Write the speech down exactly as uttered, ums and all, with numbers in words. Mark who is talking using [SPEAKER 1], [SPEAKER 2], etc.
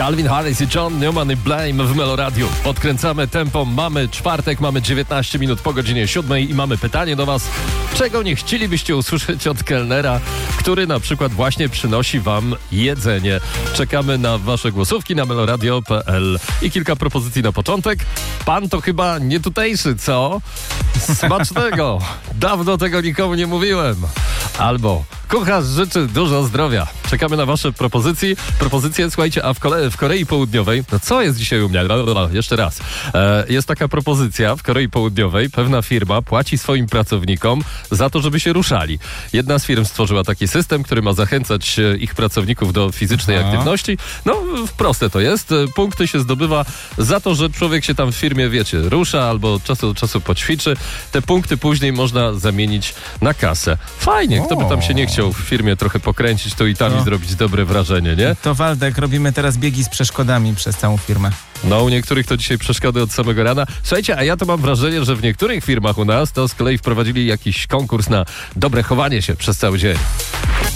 [SPEAKER 1] Calvin Harris i John Newman i Blame w Meloradiu. Podkręcamy tempo, mamy czwartek, mamy dziewiętnaście minut po godzinie siódmej i mamy pytanie do was, czego nie chcielibyście usłyszeć od kelnera, który na przykład właśnie przynosi wam jedzenie. Czekamy na wasze głosówki na meloradio kropka p l i kilka propozycji na początek. Pan to chyba nie tutejszy, co? Smacznego! Dawno tego nikomu nie mówiłem. Albo kucharz życzy dużo zdrowia. Czekamy na wasze propozycje. Propozycje, słuchajcie, a w, Kole- w Korei Południowej, no co jest dzisiaj u mnie? Jeszcze raz. E, jest taka propozycja w Korei Południowej. Pewna firma płaci swoim pracownikom za to, żeby się ruszali. Jedna z firm stworzyła taki system, który ma zachęcać ich pracowników do fizycznej Aha. aktywności. No, proste to jest. Punkty się zdobywa za to, że człowiek się tam w firmie, wiecie, rusza albo od czasu do czasu poćwiczy. Te punkty później można zamienić na kasę. Fajnie, kto by tam się nie chciał w firmie trochę pokręcić, to i tam no. i zrobić dobre wrażenie, nie?
[SPEAKER 2] To Waldek, robimy teraz biegi z przeszkodami przez całą firmę.
[SPEAKER 1] No, u niektórych to dzisiaj przeszkody od samego rana. Słuchajcie, a ja to mam wrażenie, że w niektórych firmach u nas to z kolei wprowadzili jakiś konkurs na dobre chowanie się przez cały dzień.